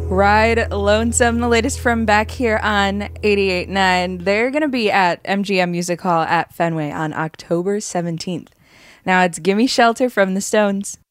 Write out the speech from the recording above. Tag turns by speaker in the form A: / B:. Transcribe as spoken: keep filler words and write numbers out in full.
A: Ride Lonesome, the latest from back here on eighty-eight point nine. They're going to be at M G M Music Hall at Fenway on October seventeenth. Now it's Gimme Shelter from the Stones.